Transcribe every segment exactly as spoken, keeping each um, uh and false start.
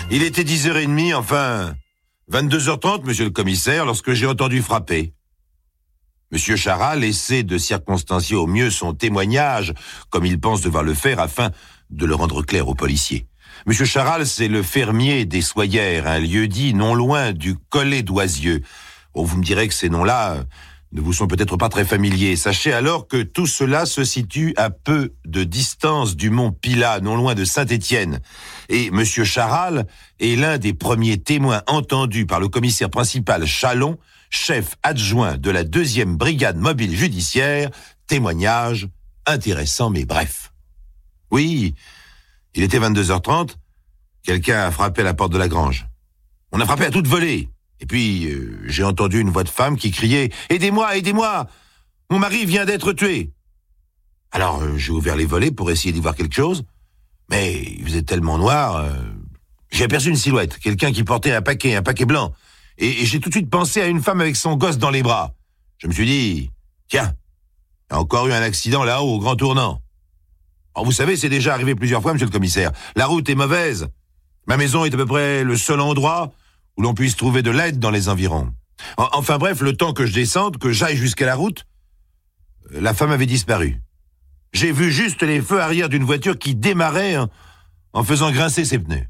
Il était dix heures trente, enfin, vingt-deux heures trente, monsieur le commissaire, lorsque j'ai entendu frapper. Monsieur Charal essaie de circonstancier au mieux son témoignage, comme il pense devoir le faire, afin de le rendre clair aux policiers. Monsieur Charal, c'est le fermier des Soyères, un lieu-dit non loin du Collet d'Oisieux. Oh, vous me direz que ces noms-là ne vous sont peut-être pas très familiers. Sachez alors que tout cela se situe à peu de distance du mont Pilat, non loin de Saint-Étienne. Et Monsieur Charal est l'un des premiers témoins entendus par le commissaire principal Chalon, chef adjoint de la deuxième brigade mobile judiciaire. Témoignage intéressant mais bref. Oui, il était vingt-deux heures trente, quelqu'un a frappé à la porte de la grange. On a frappé à toute volée. Et puis, euh, j'ai entendu une voix de femme qui criait « Aidez-moi, aidez-moi! Mon mari vient d'être tué !» Alors, euh, j'ai ouvert les volets pour essayer d'y voir quelque chose, mais il faisait tellement noir, euh, j'ai aperçu une silhouette, quelqu'un qui portait un paquet, un paquet blanc, et, et j'ai tout de suite pensé à une femme avec son gosse dans les bras. Je me suis dit « Tiens, il y a encore eu un accident là-haut au grand tournant. » Alors, vous savez, c'est déjà arrivé plusieurs fois, monsieur le commissaire. La route est mauvaise. Ma maison est à peu près le seul endroit où l'on puisse trouver de l'aide dans les environs. Enfin bref, le temps que je descende, que j'aille jusqu'à la route, la femme avait disparu. J'ai vu juste les feux arrière d'une voiture qui démarrait en, en faisant grincer ses pneus.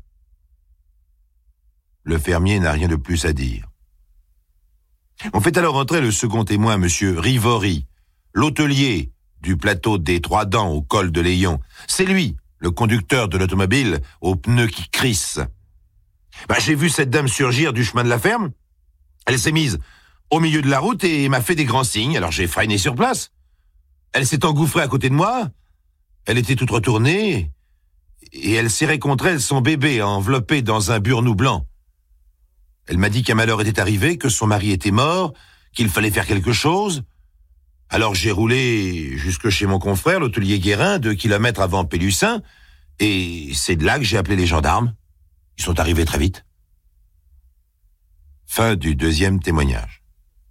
Le fermier n'a rien de plus à dire. On fait alors entrer le second témoin, monsieur Rivory, l'hôtelier du plateau des Trois Dents au col de Léon. C'est lui, le conducteur de l'automobile aux pneus qui crissent. Bah, j'ai vu cette dame surgir du chemin de la ferme. Elle s'est mise au milieu de la route et m'a fait des grands signes, alors j'ai freiné sur place. Elle s'est engouffrée à côté de moi, elle était toute retournée, et elle serrait contre elle son bébé enveloppé dans un burnous blanc. Elle m'a dit qu'un malheur était arrivé, que son mari était mort, qu'il fallait faire quelque chose. Alors j'ai roulé jusque chez mon confrère, l'hôtelier Guérin, deux kilomètres avant Pélussin, et c'est de là que j'ai appelé les gendarmes. Ils sont arrivés très vite. Fin du deuxième témoignage.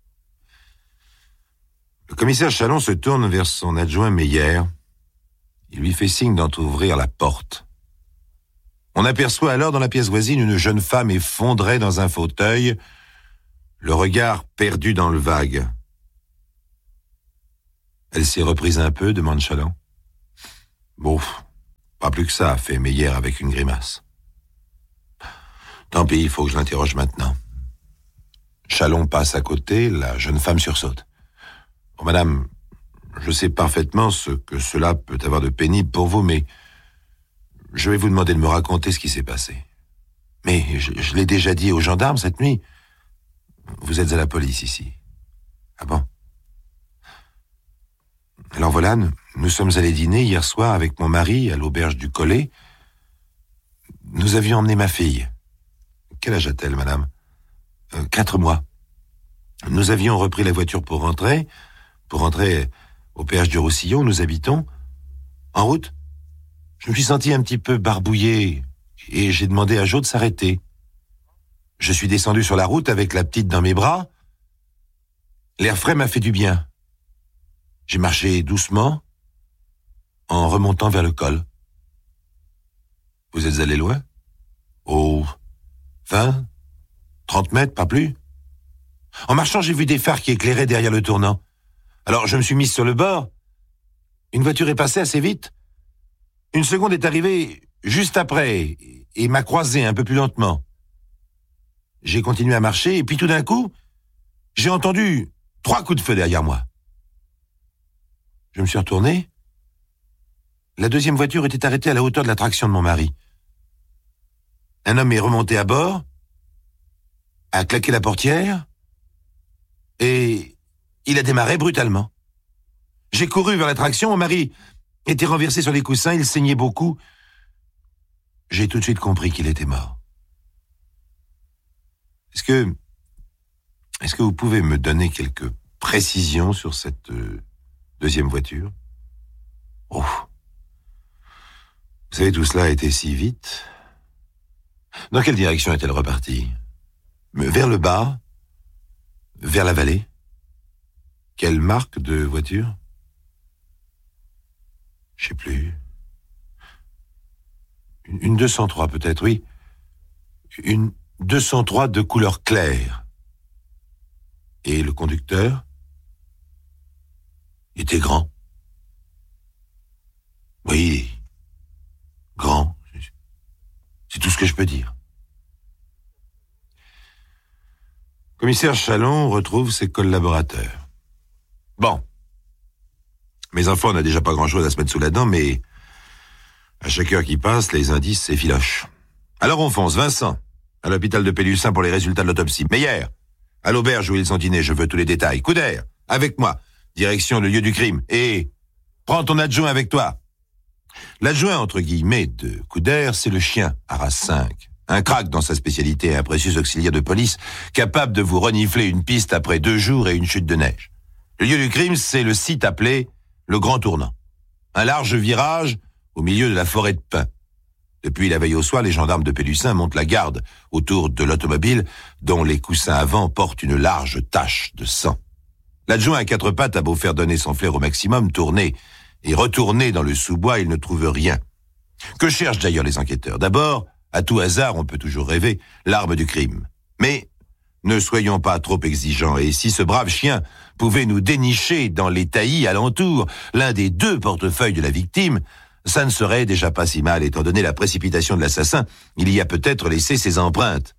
Le commissaire Chalon se tourne vers son adjoint Meyer. Il lui fait signe d'entrouvrir la porte. On aperçoit alors dans la pièce voisine une jeune femme effondrée dans un fauteuil, le regard perdu dans le vague. Elle s'est reprise un peu, demande Chalon. Bon, pas plus que ça, fait Meyer avec une grimace. Tant pis, il faut que je l'interroge maintenant. Chalon passe à côté, la jeune femme sursaute. Bon, madame, je sais parfaitement ce que cela peut avoir de pénible pour vous, mais je vais vous demander de me raconter ce qui s'est passé. Mais je, je l'ai déjà dit aux gendarmes cette nuit. Vous êtes à la police ici. Ah bon? Alors voilà, nous sommes allés dîner hier soir avec mon mari à l'auberge du Collet. Nous avions emmené ma fille. Quel âge a-t-elle, madame? euh, Quatre mois. Nous avions repris la voiture pour rentrer, pour rentrer au péage du Roussillon où nous habitons. En route, je me suis senti un petit peu barbouillé et j'ai demandé à Jo de s'arrêter. Je suis descendu sur la route avec la petite dans mes bras. L'air frais m'a fait du bien. J'ai marché doucement en remontant vers le col. Vous êtes allé loin? Oh, vingt, trente mètres, pas plus. En marchant, j'ai vu des phares qui éclairaient derrière le tournant. Alors, je me suis mis sur le bord. Une voiture est passée assez vite. Une seconde est arrivée juste après et m'a croisé un peu plus lentement. J'ai continué à marcher et puis tout d'un coup, j'ai entendu trois coups de feu derrière moi. Je me suis retourné. La deuxième voiture était arrêtée à la hauteur de la traction de mon mari. Un homme est remonté à bord, a claqué la portière et il a démarré brutalement. J'ai couru vers la traction, mon mari était renversé sur les coussins, il saignait beaucoup. J'ai tout de suite compris qu'il était mort. Est-ce que, est-ce que vous pouvez me donner quelques précisions sur cette euh, deuxième voiture? Oh. Vous savez, tout cela a été si vite. Dans quelle direction est-elle repartie? Vers le bas? Vers la vallée? Quelle marque de voiture? Je sais plus. Une, une deux cent trois peut-être, oui. Une deux cent trois de couleur claire. Et le conducteur était grand. Oui, grand. C'est tout ce que je peux dire. Commissaire Chalon retrouve ses collaborateurs. Bon. Mes enfants, on n'a déjà pas grand-chose à se mettre sous la dent, mais à chaque heure qui passe, les indices s'effilochent. Alors on fonce, Vincent, à l'hôpital de Pélussin pour les résultats de l'autopsie. Meyer, à l'auberge où ils sont dînés, je veux tous les détails. Couder, avec moi, direction le lieu du crime. Et prends ton adjoint avec toi. L'adjoint, entre guillemets, de Couder, c'est le chien, Arras cinq. Un crack dans sa spécialité, un précieux auxiliaire de police, capable de vous renifler une piste après deux jours et une chute de neige. Le lieu du crime, c'est le site appelé le Grand Tournant. Un large virage au milieu de la forêt de pins. Depuis la veille au soir, les gendarmes de Pélussin montent la garde autour de l'automobile dont les coussins avant portent une large tache de sang. L'adjoint à quatre pattes a beau faire donner son flair au maximum, tourner et retourner dans le sous-bois, il ne trouve rien. Que cherchent d'ailleurs les enquêteurs? D'abord, à tout hasard, on peut toujours rêver, l'arme du crime. Mais ne soyons pas trop exigeants, et si ce brave chien pouvait nous dénicher dans les taillis alentours l'un des deux portefeuilles de la victime, ça ne serait déjà pas si mal, étant donné la précipitation de l'assassin, il y a peut-être laissé ses empreintes.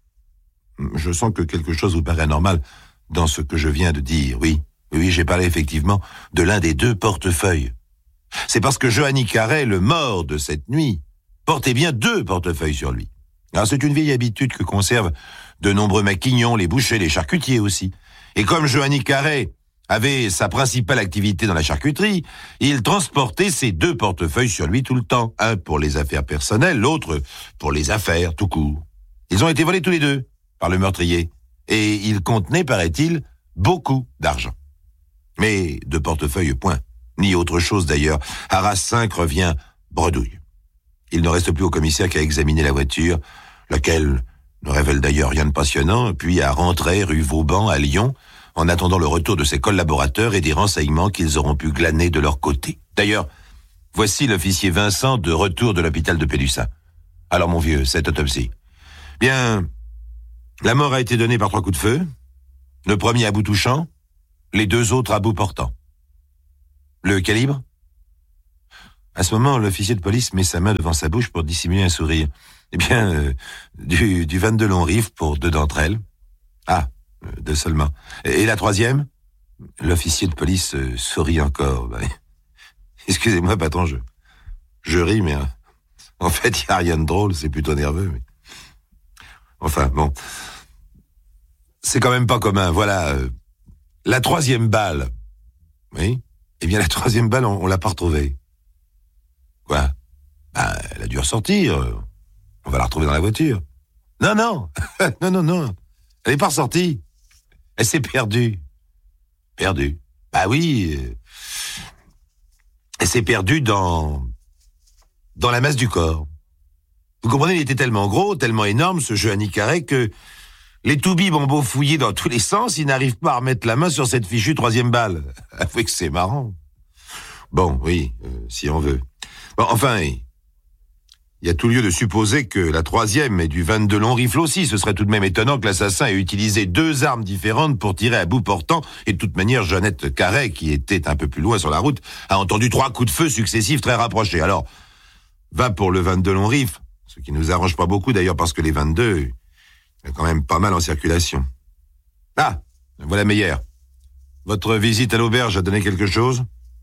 Je sens que quelque chose vous paraît anormal dans ce que je viens de dire, oui. Oui, j'ai parlé effectivement de l'un des deux portefeuilles. C'est parce que Johanny Carré, le mort de cette nuit, portait bien deux portefeuilles sur lui. Alors c'est une vieille habitude que conservent de nombreux maquignons, les bouchers, les charcutiers aussi. Et comme Johanny Carré avait sa principale activité dans la charcuterie, il transportait ses deux portefeuilles sur lui tout le temps. Un pour les affaires personnelles, l'autre pour les affaires tout court. Ils ont été volés tous les deux par le meurtrier. Et ils contenaient, paraît-il, beaucoup d'argent. Mais de portefeuille, point. Ni autre chose d'ailleurs. Arras cinq revient bredouille. Il ne reste plus au commissaire qu'à examiner la voiture, laquelle ne révèle d'ailleurs rien de passionnant, puis à rentrer rue Vauban à Lyon, en attendant le retour de ses collaborateurs et des renseignements qu'ils auront pu glaner de leur côté. D'ailleurs, voici l'officier Vincent de retour de l'hôpital de Pélussin. Alors mon vieux, cette autopsie. Bien, la mort a été donnée par trois coups de feu, le premier à bout touchant, les deux autres à bout portant. Le calibre? À ce moment, l'officier de police met sa main devant sa bouche pour dissimuler un sourire. Eh bien, euh, du, du vingt-deux long rifle pour deux d'entre elles. Ah, euh, deux seulement. Et, et la troisième? L'officier de police euh, sourit encore. Ben, excusez-moi, patron, je, je ris, mais euh, en fait, il n'y a rien de drôle, c'est plutôt nerveux. Mais... Enfin, bon. C'est quand même pas commun. Voilà. Euh, la troisième balle. Oui? Eh bien, la troisième balle, on, on l'a pas retrouvée. Quoi? Ben, elle a dû ressortir. On va la retrouver dans la voiture. Non, non. non, non, non. Elle n'est pas ressortie. Elle s'est perdue. Perdue. Bah oui. Euh... Elle s'est perdue dans... dans la masse du corps. Vous comprenez, il était tellement gros, tellement énorme, ce Johanny Carré, que les toubibs ont beau fouiller dans tous les sens, ils n'arrivent pas à remettre la main sur cette fichue troisième balle. Avouez que c'est marrant. Bon, oui, euh, si on veut. Bon, enfin, il y a tout lieu de supposer que la troisième est du vingt-deux long rifle aussi. Ce serait tout de même étonnant que l'assassin ait utilisé deux armes différentes pour tirer à bout portant. Et de toute manière, Jeannette Carré, qui était un peu plus loin sur la route, a entendu trois coups de feu successifs très rapprochés. Alors, va pour le vingt-deux long rifle, ce qui nous arrange pas beaucoup d'ailleurs parce que les vingt-deux, il y a quand même pas mal en circulation. Ah, voilà Meyer. Votre visite à l'auberge a donné quelque chose?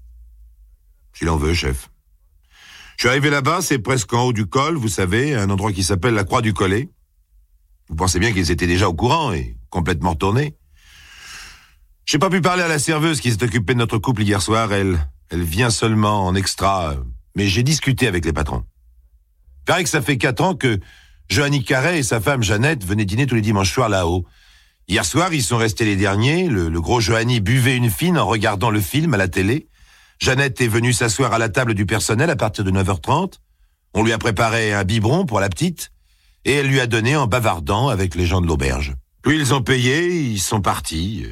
S'il en veut, chef. Je suis arrivé là-bas, c'est presque en haut du col, vous savez, un endroit qui s'appelle la Croix du Collet. Vous pensez bien qu'ils étaient déjà au courant et complètement retournés. J'ai pas pu parler à la serveuse qui s'est occupée de notre couple hier soir, elle, elle vient seulement en extra, mais j'ai discuté avec les patrons. Il paraît que ça fait quatre ans que Johanny Carré et sa femme Jeannette venaient dîner tous les dimanches soirs là-haut. Hier soir, ils sont restés les derniers, le, le gros Johanny buvait une fine en regardant le film à la télé. Jeannette est venue s'asseoir à la table du personnel à partir de neuf heures trente. On lui a préparé un biberon pour la petite et elle lui a donné en bavardant avec les gens de l'auberge. Puis ils ont payé, ils sont partis.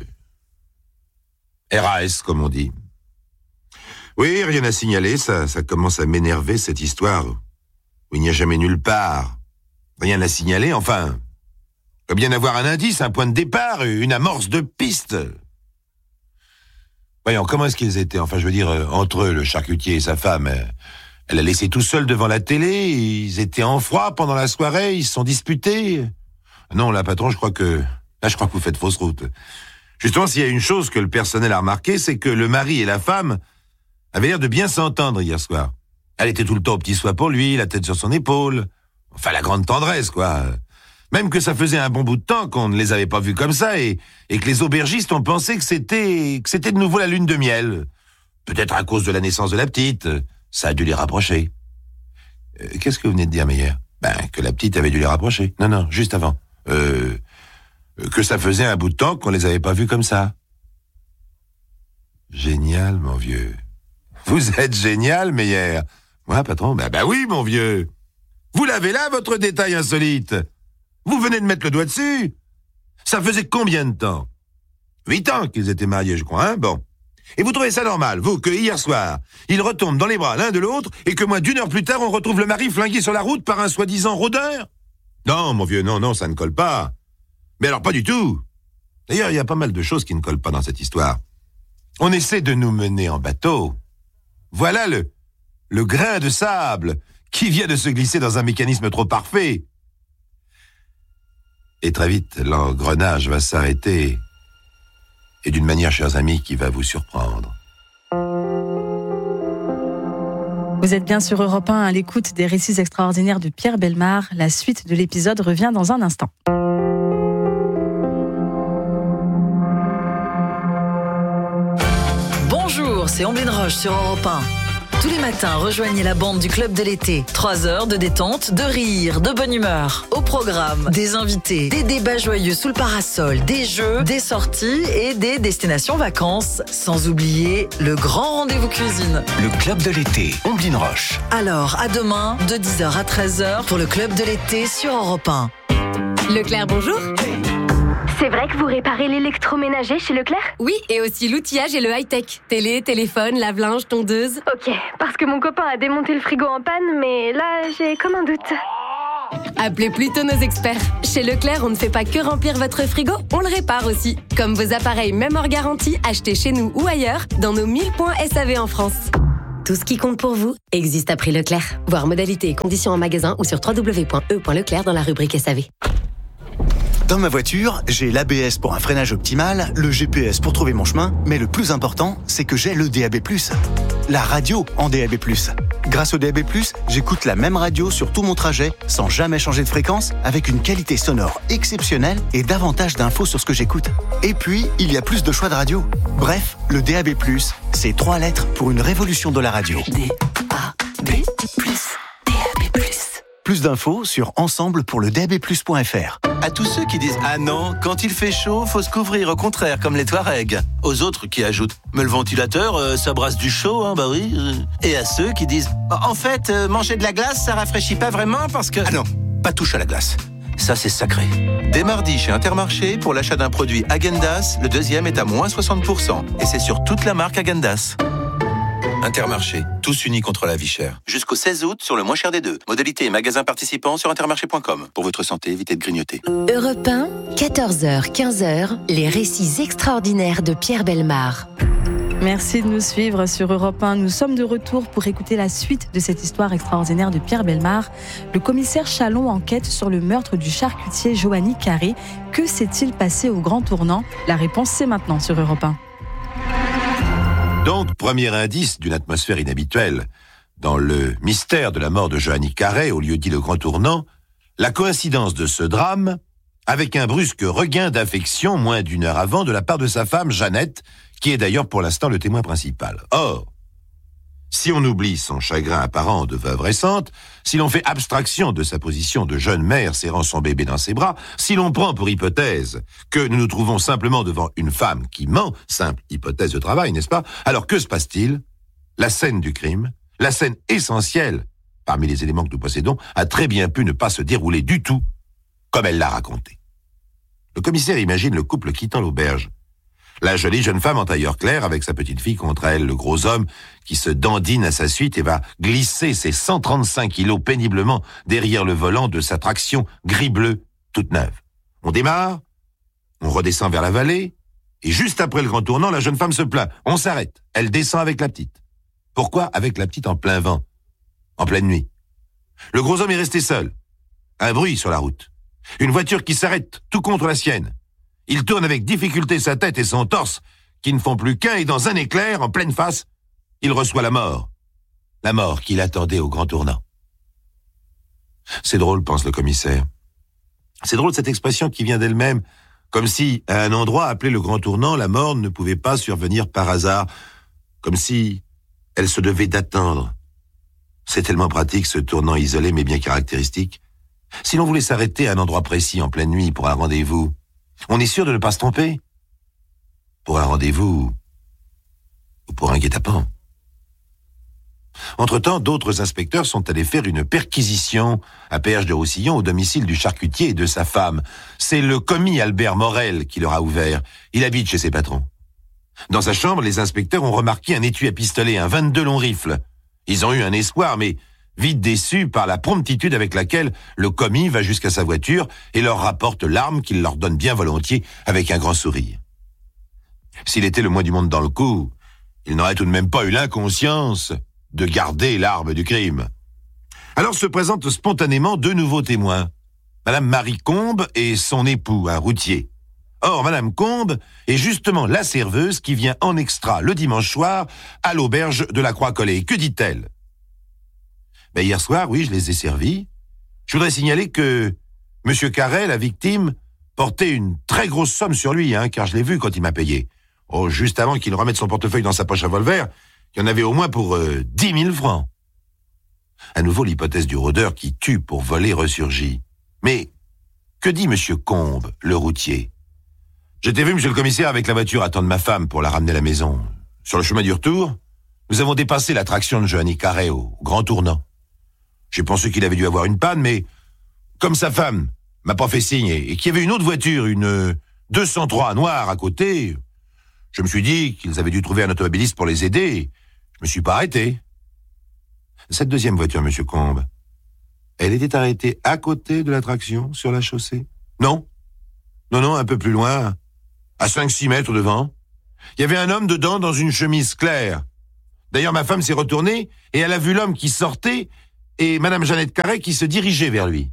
R A S, comme on dit. Oui, rien à signaler, ça, ça commence à m'énerver cette histoire où il n'y a jamais nulle part rien à signaler. Enfin, Il doit bien avoir un indice, un point de départ, une amorce de piste. Voyons, comment est-ce qu'ils étaient? Enfin, je veux dire, euh, entre eux, le charcutier et sa femme, euh, elle l'a laissé tout seul devant la télé, ils étaient en froid pendant la soirée, ils se sont disputés. Non, là, patron, je crois que... Là, je crois que vous faites fausse route. Justement, s'il y a une chose que le personnel a remarqué, c'est que le mari et la femme avaient l'air de bien s'entendre hier soir. Elle était tout le temps au petit soin pour lui, la tête sur son épaule. Enfin, la grande tendresse, quoi. Même que ça faisait un bon bout de temps qu'on ne les avait pas vus comme ça et, et que les aubergistes ont pensé que c'était, que c'était de nouveau la lune de miel. Peut-être à cause de la naissance de la petite. Ça a dû les rapprocher. Euh, qu'est-ce que vous venez de dire, Meyer? Ben, que la petite avait dû les rapprocher. Non, non, juste avant. Euh, que ça faisait un bout de temps qu'on les avait pas vus comme ça. Génial, mon vieux. Vous êtes génial, Meyer. Moi, patron, ben, ben oui, mon vieux. Vous l'avez là, votre détail insolite. Vous venez de mettre le doigt dessus. Ça faisait combien de temps? Huit ans qu'ils étaient mariés, je crois, hein? Bon. Et vous trouvez ça normal, vous, que hier soir, ils retombent dans les bras l'un de l'autre et que moins d'une heure plus tard, on retrouve le mari flingué sur la route par un soi-disant rôdeur? Non, mon vieux, non, non, ça ne colle pas. Mais alors, pas du tout. D'ailleurs, il y a pas mal de choses qui ne collent pas dans cette histoire. On essaie de nous mener en bateau. Voilà le, le grain de sable qui vient de se glisser dans un mécanisme trop parfait. Et très vite, l'engrenage va s'arrêter. Et d'une manière, chers amis, qui va vous surprendre. Vous êtes bien sur Europe un à l'écoute des récits extraordinaires de Pierre Bellemare. La suite de l'épisode revient dans un instant. Bonjour, c'est Omblin Roche sur Europe un. Tous les matins, rejoignez la bande du Club de l'été. Trois heures de détente, de rire, de bonne humeur. Au programme, des invités, des débats joyeux sous le parasol, des jeux, des sorties et des destinations vacances. Sans oublier le grand rendez-vous cuisine. Le Club de l'été, Omblin Roche. Alors, à demain, de dix heures à treize heures pour le Club de l'été sur Europe un. Leclerc, bonjour. C'est vrai que vous réparez l'électroménager chez Leclerc? Oui, et aussi l'outillage et le high-tech. Télé, téléphone, lave-linge, tondeuse. Ok, parce que mon copain a démonté le frigo en panne, mais là, j'ai comme un doute. Appelez plutôt nos experts. Chez Leclerc, on ne fait pas que remplir votre frigo, on le répare aussi. Comme vos appareils même hors garantie, achetés chez nous ou ailleurs, dans nos mille points S A V en France. Tout ce qui compte pour vous existe à prix Leclerc. Voir modalités et conditions en magasin ou sur w w w point e point leclerc dans la rubrique S A V. Dans ma voiture, j'ai l'A B S pour un freinage optimal, le G P S pour trouver mon chemin, mais le plus important, c'est que j'ai le D A B plus. La radio en D A B plus. Grâce au D A B plus, j'écoute la même radio sur tout mon trajet, sans jamais changer de fréquence, avec une qualité sonore exceptionnelle et davantage d'infos sur ce que j'écoute. Et puis, il y a plus de choix de radio. Bref, le D A B plus, c'est trois lettres pour une révolution de la radio. D A B plus. D A B plus. Plus d'infos sur ensemble pour le d a b plus point f r. À tous ceux qui disent « Ah non, quand il fait chaud, faut se couvrir, au contraire, comme les Touaregs ». Aux autres qui ajoutent « Mais le ventilateur, euh, ça brasse du chaud, hein, bah oui. » Et à ceux qui disent « En fait, euh, manger de la glace, ça rafraîchit pas vraiment parce que… » Ah non, pas touche à la glace. Ça, c'est sacré. Dès mardi, chez Intermarché, pour l'achat d'un produit Häagen-Dazs, le deuxième est à moins soixante pour cent. Et c'est sur toute la marque Häagen-Dazs. Intermarché, tous unis contre la vie chère. Jusqu'au seize août, sur le moins cher des deux. Modalité et magasins participants sur intermarché point com. Pour votre santé, évitez de grignoter. Europe un, quatorze heures, quinze heures, les récits extraordinaires de Pierre Bellemare. Merci de nous suivre sur Europe un. Nous sommes de retour pour écouter la suite de cette histoire extraordinaire de Pierre Bellemare. Le commissaire Chalon enquête sur le meurtre du charcutier Johanny Carré. Que s'est-il passé au grand tournant? La réponse, c'est maintenant sur Europe un. Donc, premier indice d'une atmosphère inhabituelle. Dans le mystère de la mort de Johanny Carré, au lieu dit le Grand Tournant, la coïncidence de ce drame avec un brusque regain d'affection moins d'une heure avant de la part de sa femme Jeannette, qui est d'ailleurs pour l'instant le témoin principal. Or, si on oublie son chagrin apparent de veuve récente, si l'on fait abstraction de sa position de jeune mère serrant son bébé dans ses bras, si l'on prend pour hypothèse que nous nous trouvons simplement devant une femme qui ment, simple hypothèse de travail, n'est-ce pas? Alors que se passe-t-il? La scène du crime, la scène essentielle, parmi les éléments que nous possédons, a très bien pu ne pas se dérouler du tout comme elle l'a raconté. Le commissaire imagine le couple quittant l'auberge. La jolie jeune femme en tailleur clair avec sa petite fille contre elle, le gros homme qui se dandine à sa suite et va glisser ses cent trente-cinq kilos péniblement derrière le volant de sa traction gris-bleu toute neuve. On démarre, on redescend vers la vallée, et juste après le grand tournant, la jeune femme se plaint. On s'arrête. Elle descend avec la petite. Pourquoi avec la petite en plein vent, en pleine nuit? Le gros homme est resté seul. Un bruit sur la route. Une voiture qui s'arrête tout contre la sienne. Il tourne avec difficulté sa tête et son torse, qui ne font plus qu'un, et dans un éclair, en pleine face, il reçoit la mort. La mort qu'il attendait au grand tournant. C'est drôle, pense le commissaire. C'est drôle cette expression qui vient d'elle-même, comme si, à un endroit appelé le grand tournant, la mort ne pouvait pas survenir par hasard, comme si elle se devait d'attendre. C'est tellement pratique, ce tournant isolé mais bien caractéristique. Si l'on voulait s'arrêter à un endroit précis en pleine nuit pour un rendez-vous, on est sûr de ne pas se tromper. Pour un rendez-vous ou pour un guet-apens. Entre-temps, d'autres inspecteurs sont allés faire une perquisition à Perche de Roussillon au domicile du charcutier et de sa femme. C'est le commis Albert Morel qui leur a ouvert. Il habite chez ses patrons. Dans sa chambre, les inspecteurs ont remarqué un étui à pistolet, un vingt-deux long rifle. Ils ont eu un espoir, mais vite déçus par la promptitude avec laquelle le commis va jusqu'à sa voiture et leur rapporte l'arme qu'il leur donne bien volontiers avec un grand sourire. S'il était le moins du monde dans le coup, il n'aurait tout de même pas eu l'inconscience de garder l'arme du crime. Alors se présentent spontanément deux nouveaux témoins, Madame Marie Combe et son époux, un routier. Or, Madame Combe est justement la serveuse qui vient en extra le dimanche soir à l'auberge de la Croix-Collée. Que dit-elle? Ben, hier soir, oui, je les ai servis. Je voudrais signaler que Monsieur Carré, la victime, portait une très grosse somme sur lui, hein, car je l'ai vu quand il m'a payé. Oh, juste avant qu'il remette son portefeuille dans sa poche revolver, il y en avait au moins pour euh, dix mille francs. À nouveau, l'hypothèse du rôdeur qui tue pour voler ressurgit. Mais que dit Monsieur Combe, le routier? J'étais vu, monsieur le commissaire, avec la voiture attendre ma femme pour la ramener à la maison. Sur le chemin du retour, nous avons dépassé l'attraction de Johanny Carré au grand tournant. J'ai pensé qu'il avait dû avoir une panne, mais comme sa femme m'a pas fait signe et qu'il y avait une autre voiture, une deux cent trois noire à côté, je me suis dit qu'ils avaient dû trouver un automobiliste pour les aider. Je me suis pas arrêté. Cette deuxième voiture, monsieur Combe, elle était arrêtée à côté de l'attraction, sur la chaussée? Non. Non, non, un peu plus loin, à cinq six mètres devant. Il y avait un homme dedans dans une chemise claire. D'ailleurs, ma femme s'est retournée et elle a vu l'homme qui sortait et Madame Jeannette Carré qui se dirigeait vers lui.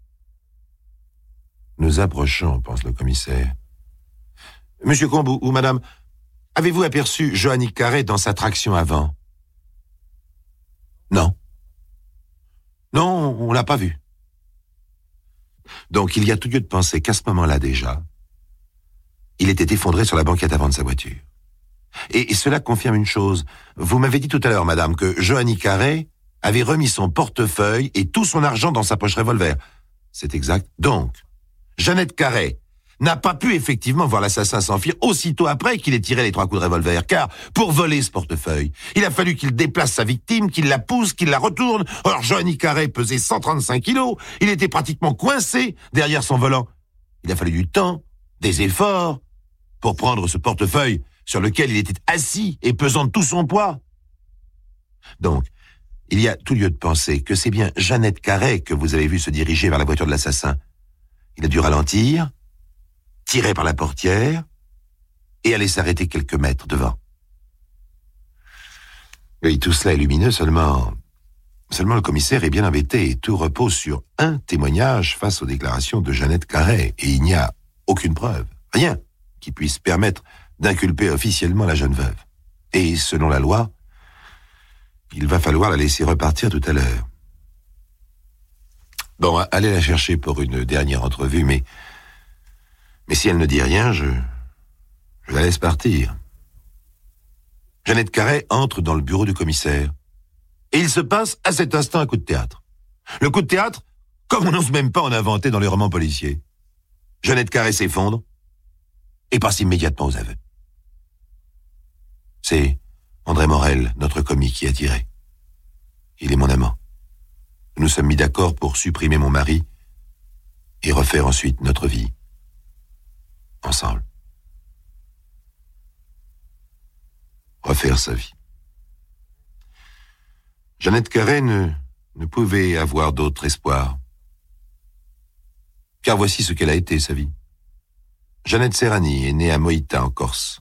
Nous approchons, pense le commissaire. Monsieur Combe ou, ou Madame, avez-vous aperçu Johanny Carré dans sa traction avant? Non. Non, on l'a pas vu. Donc il y a tout lieu de penser qu'à ce moment-là déjà, il était effondré sur la banquette avant de sa voiture. Et, et cela confirme une chose. Vous m'avez dit tout à l'heure, madame, que Johanny Carré avait remis son portefeuille et tout son argent dans sa poche revolver. C'est exact. Donc, Jeannette Carré n'a pas pu effectivement voir l'assassin s'enfuir aussitôt après qu'il ait tiré les trois coups de revolver, car pour voler ce portefeuille, il a fallu qu'il déplace sa victime, qu'il la pousse, qu'il la retourne. Or, Johanny Carré pesait cent trente-cinq kilos, il était pratiquement coincé derrière son volant. Il a fallu du temps, des efforts, pour prendre ce portefeuille sur lequel il était assis et pesant tout son poids. Donc, il y a tout lieu de penser que c'est bien Jeannette Carré que vous avez vu se diriger vers la voiture de l'assassin. Il a dû ralentir, tirer par la portière et aller s'arrêter quelques mètres devant. Oui, tout cela est lumineux, seulement... Seulement le commissaire est bien embêté et tout repose sur un témoignage face aux déclarations de Jeannette Carré et il n'y a aucune preuve, rien qui puisse permettre d'inculper officiellement la jeune veuve. Et selon la loi, il va falloir la laisser repartir tout à l'heure. Bon, allez la chercher pour une dernière entrevue, mais... Mais si elle ne dit rien, je... je la laisse partir. Jeannette Carré entre dans le bureau du commissaire. Et il se passe à cet instant un coup de théâtre. Le coup de théâtre, comme on n'ose même pas en inventer dans les romans policiers. Jeannette Carré s'effondre et passe immédiatement aux aveux. C'est André Morel, notre commis, qui a tiré. Il est mon amant. Nous nous sommes mis d'accord pour supprimer mon mari et refaire ensuite notre vie. Ensemble. Refaire sa vie. Jeannette Carré ne, ne pouvait avoir d'autre espoir. Car voici ce qu'elle a été, sa vie. Jeannette Serrani est née à Moïta, en Corse.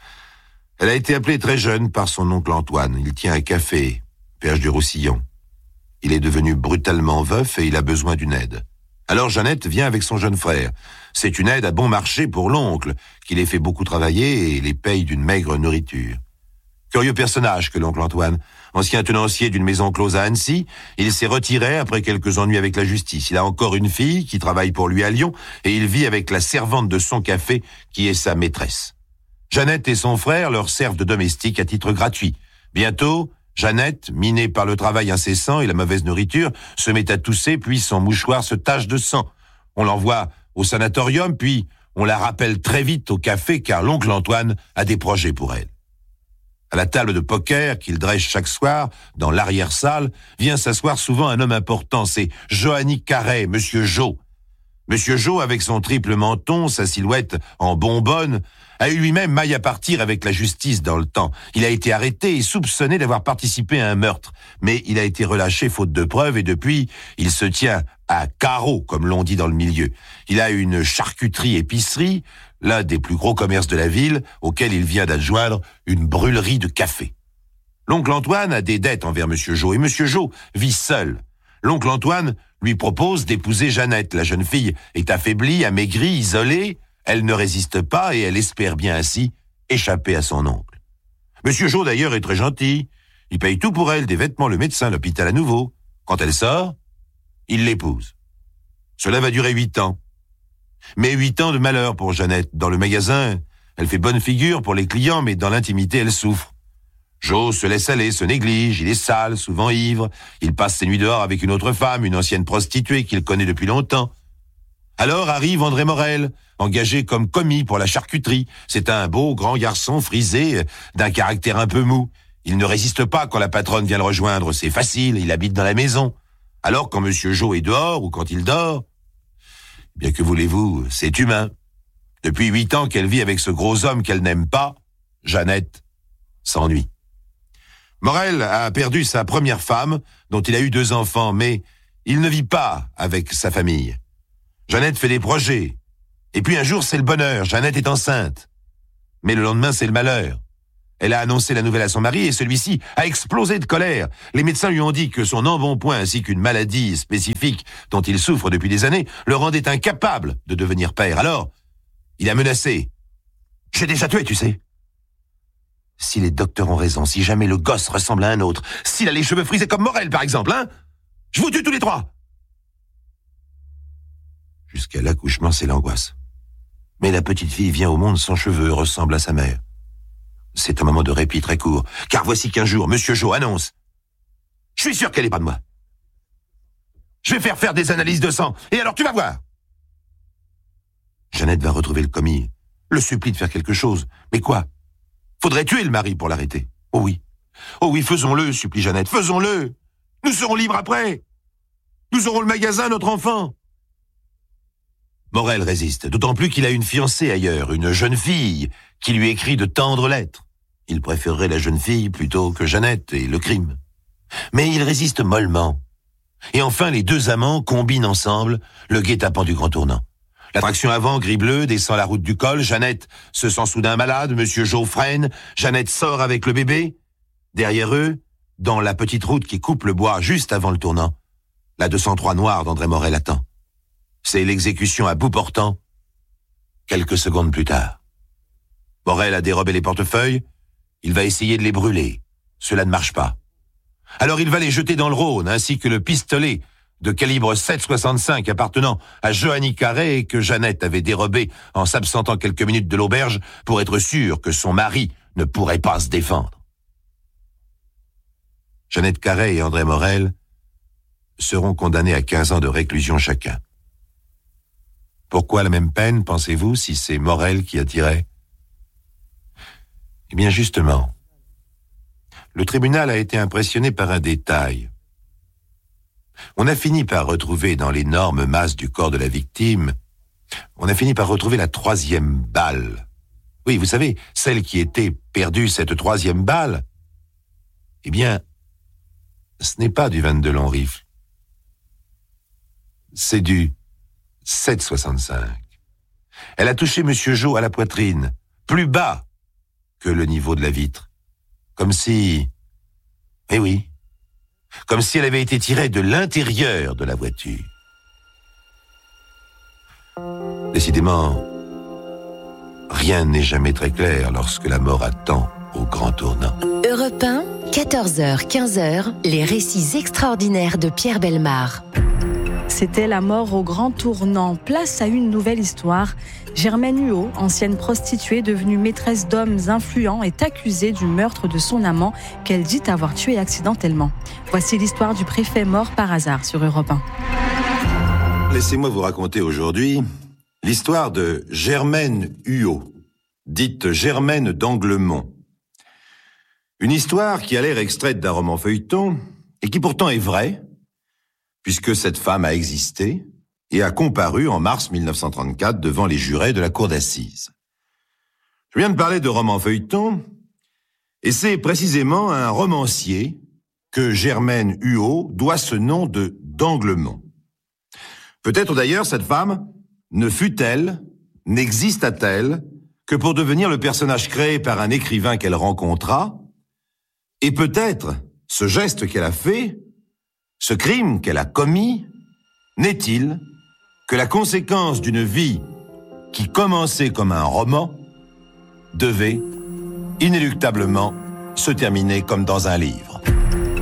Elle a été appelée très jeune par son oncle Antoine. Il tient un café, Perche du Roussillon. Il est devenu brutalement veuf et il a besoin d'une aide. Alors Jeannette vient avec son jeune frère. C'est une aide à bon marché pour l'oncle, qui les fait beaucoup travailler et les paye d'une maigre nourriture. Curieux personnage que l'oncle Antoine. Ancien tenancier d'une maison close à Annecy, il s'est retiré après quelques ennuis avec la justice. Il a encore une fille qui travaille pour lui à Lyon et il vit avec la servante de son café qui est sa maîtresse. Jeannette et son frère leur servent de domestiques à titre gratuit. Bientôt, Jeannette, minée par le travail incessant et la mauvaise nourriture, se met à tousser, puis son mouchoir se tache de sang. On l'envoie au sanatorium, puis on la rappelle très vite au café car l'oncle Antoine a des projets pour elle. À la table de poker qu'il dresse chaque soir, dans l'arrière-salle, vient s'asseoir souvent un homme important, c'est Johanny Carré, Monsieur Jo. Monsieur Jo, avec son triple menton, sa silhouette en bonbonne, a eu lui-même maille à partir avec la justice dans le temps. Il a été arrêté et soupçonné d'avoir participé à un meurtre, mais il a été relâché faute de preuves et depuis, il se tient à carreau, comme l'on dit dans le milieu. Il a une charcuterie-épicerie, l'un des plus gros commerces de la ville, auquel il vient d'adjoindre une brûlerie de café. L'oncle Antoine a des dettes envers Monsieur Jo et Monsieur Jo vit seul. L'oncle Antoine lui propose d'épouser Jeannette. La jeune fille est affaiblie, amaigrie, isolée. Elle ne résiste pas et elle espère bien ainsi échapper à son oncle. Monsieur Jo d'ailleurs est très gentil. Il paye tout pour elle, des vêtements, le médecin, l'hôpital à nouveau. Quand elle sort, il l'épouse. Cela va durer huit ans. Mais huit ans de malheur pour Jeannette. Dans le magasin, elle fait bonne figure pour les clients, mais dans l'intimité, elle souffre. Jo se laisse aller, se néglige, il est sale, souvent ivre. Il passe ses nuits dehors avec une autre femme, une ancienne prostituée qu'il connaît depuis longtemps. Alors arrive André Morel, engagé comme commis pour la charcuterie. C'est un beau, grand garçon frisé, d'un caractère un peu mou. Il ne résiste pas quand la patronne vient le rejoindre, c'est facile, il habite dans la maison. Alors quand Monsieur Jo est dehors ou quand il dort, bien que voulez-vous, c'est humain. Depuis huit ans qu'elle vit avec ce gros homme qu'elle n'aime pas, Jeannette s'ennuie. Morel a perdu sa première femme, dont il a eu deux enfants, mais il ne vit pas avec sa famille. Jeannette fait des projets. Et puis un jour, c'est le bonheur, Jeannette est enceinte. Mais le lendemain, c'est le malheur. Elle a annoncé la nouvelle à son mari et celui-ci a explosé de colère. Les médecins lui ont dit que son embonpoint ainsi qu'une maladie spécifique dont il souffre depuis des années le rendait incapable de devenir père. Alors, il a menacé. « J'ai déjà tué, tu sais. » Si les docteurs ont raison, si jamais le gosse ressemble à un autre, s'il a les cheveux frisés comme Morel, par exemple, hein, je vous tue tous les trois. Jusqu'à l'accouchement, c'est l'angoisse. Mais la petite fille vient au monde sans cheveux, ressemble à sa mère. C'est un moment de répit très court, car voici qu'un jour, Monsieur Jo annonce « Je suis sûr qu'elle est pas de moi. Je vais faire faire des analyses de sang, et alors tu vas voir. » Jeannette va retrouver le commis, le supplie de faire quelque chose. Mais quoi? Faudrait tuer le mari pour l'arrêter. Oh oui. Oh oui, faisons-le, supplie Jeannette, faisons-le. Nous serons libres après. Nous aurons le magasin, notre enfant. Morel résiste, d'autant plus qu'il a une fiancée ailleurs, une jeune fille, qui lui écrit de tendres lettres. Il préférerait la jeune fille plutôt que Jeannette et le crime. Mais il résiste mollement. Et enfin, les deux amants combinent ensemble le guet-apens du grand tournant. La traction avant, gris-bleu, descend la route du col. Jeannette se sent soudain malade. Monsieur Jo freine. Jeannette sort avec le bébé. Derrière eux, dans la petite route qui coupe le bois juste avant le tournant, la deux cent trois noire d'André Morel attend. C'est l'exécution à bout portant, quelques secondes plus tard. Morel a dérobé les portefeuilles. Il va essayer de les brûler. Cela ne marche pas. Alors il va les jeter dans le Rhône, ainsi que le pistolet de calibre sept soixante-cinq appartenant à Johanny Carré et que Jeannette avait dérobé en s'absentant quelques minutes de l'auberge pour être sûre que son mari ne pourrait pas se défendre. Jeannette Carré et André Morel seront condamnés à quinze ans de réclusion chacun. Pourquoi la même peine, pensez-vous, si c'est Morel qui a tiré? Eh bien justement, le tribunal a été impressionné par un détail. On a fini par retrouver dans l'énorme masse du corps de la victime, on a fini par retrouver la troisième balle. Oui, vous savez, celle qui était perdue, cette troisième balle, eh bien, ce n'est pas du vingt-deux long rifle. C'est du sept soixante-cinq. Elle a touché Monsieur Jo à la poitrine, plus bas que le niveau de la vitre. Comme si... Eh oui, comme si elle avait été tirée de l'intérieur de la voiture. Décidément, rien n'est jamais très clair lorsque la mort attend au grand tournant. Europe un, quatorze heures quinze, les récits extraordinaires de Pierre Bellemare. C'était la mort au grand tournant. Place à une nouvelle histoire. Germaine Huot, ancienne prostituée devenue maîtresse d'hommes influents, est accusée du meurtre de son amant qu'elle dit avoir tué accidentellement. Voici l'histoire du préfet mort par hasard sur Europe un. Laissez-moi vous raconter aujourd'hui l'histoire de Germaine Huot, dite Germaine d'Anglemont. Une histoire qui a l'air extraite d'un roman feuilleton et qui pourtant est vraie, puisque cette femme a existé et a comparu en mars mille neuf cent trente-quatre devant les jurés de la cour d'assises. Je viens de parler de roman feuilleton, et c'est précisément à un romancier que Germaine Huot doit ce nom de d'Anglemont. Peut-être d'ailleurs cette femme ne fut-elle, n'exista-t-elle, que pour devenir le personnage créé par un écrivain qu'elle rencontra, et peut-être ce geste qu'elle a fait, ce crime qu'elle a commis, n'est-il que la conséquence d'une vie qui commençait comme un roman, devait inéluctablement se terminer comme dans un livre.